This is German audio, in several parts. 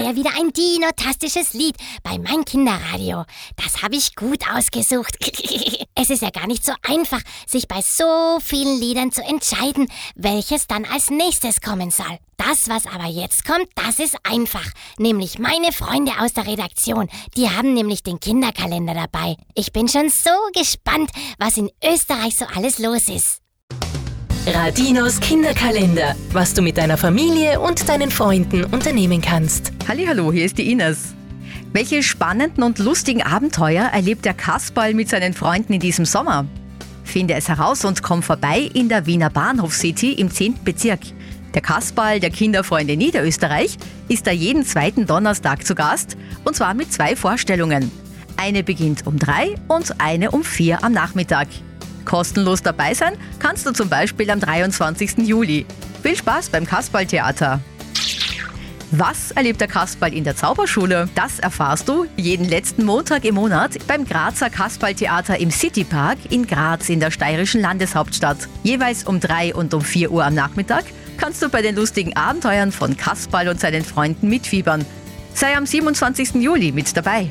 war ja wieder ein dinotastisches Lied bei Mein Kinderradio. Das habe ich gut ausgesucht. Es ist ja gar nicht so einfach, sich bei so vielen Liedern zu entscheiden, welches dann als nächstes kommen soll. Das, was aber jetzt kommt, das ist einfach. Nämlich meine Freunde aus der Redaktion. Die haben nämlich den Kinderkalender dabei. Ich bin schon so gespannt, was in Österreich so alles los ist. Radinos Kinderkalender, was du mit deiner Familie und deinen Freunden unternehmen kannst. Hallihallo, hier ist die Ines. Welche spannenden und lustigen Abenteuer erlebt der Kasperl mit seinen Freunden in diesem Sommer? Finde es heraus und komm vorbei in der Wiener Bahnhof-City im 10. Bezirk. Der Kasperl der Kinderfreunde Niederösterreich ist da jeden zweiten Donnerstag zu Gast, und zwar mit 2 Vorstellungen. Eine beginnt um 3 und eine um 4 am Nachmittag. Kostenlos dabei sein kannst du zum Beispiel am 23. Juli. Viel Spaß beim Kasperltheater! Was erlebt der Kasperl in der Zauberschule? Das erfahrst du jeden letzten Montag im Monat beim Grazer Kasperltheater im Citypark in Graz in der steirischen Landeshauptstadt. Jeweils um 3 und um 4 Uhr am Nachmittag kannst du bei den lustigen Abenteuern von Kasperl und seinen Freunden mitfiebern. Sei am 27. Juli mit dabei.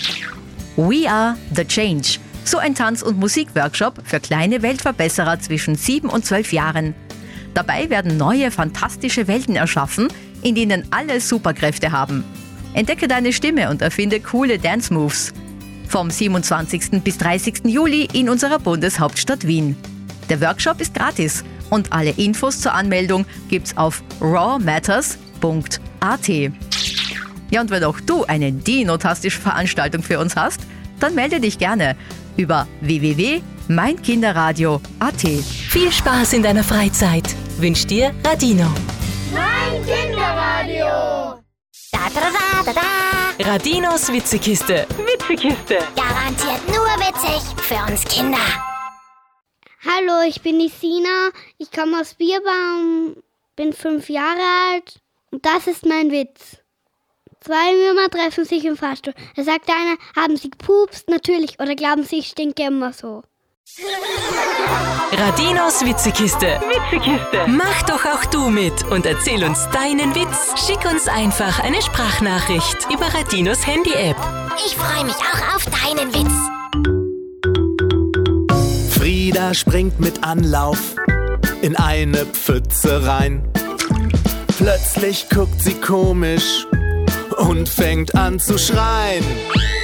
We Are The Change. So ein Tanz- und Musikworkshop für kleine Weltverbesserer zwischen 7 und 12 Jahren. Dabei werden neue, fantastische Welten erschaffen, in denen alle Superkräfte haben. Entdecke deine Stimme und erfinde coole Dance-Moves. Vom 27. bis 30. Juli in unserer Bundeshauptstadt Wien. Der Workshop ist gratis und alle Infos zur Anmeldung gibt's auf rawmatters.at. Ja, und wenn auch du eine dinotastische Veranstaltung für uns hast, dann melde dich gerne über www.meinkinderradio.at. Viel Spaß in deiner Freizeit. Wünscht dir Radino. Mein Kinderradio. Da, da, da, da, da. Radinos Witzekiste. Garantiert nur witzig für uns Kinder. Hallo, ich bin die Sina. Ich komme aus Bierbaum, bin 5 Jahre alt und das ist mein Witz. 2 Würmer treffen sich im Fahrstuhl. Da sagt der eine, haben sie gepupst? Natürlich. Oder glauben sie, ich stinke immer so? Radinos Witzekiste. Mach doch auch du mit und erzähl uns deinen Witz. Schick uns einfach eine Sprachnachricht über Radinos Handy-App. Ich freue mich auch auf deinen Witz. Frieda springt mit Anlauf in eine Pfütze rein. Plötzlich guckt sie komisch und fängt an zu schreien.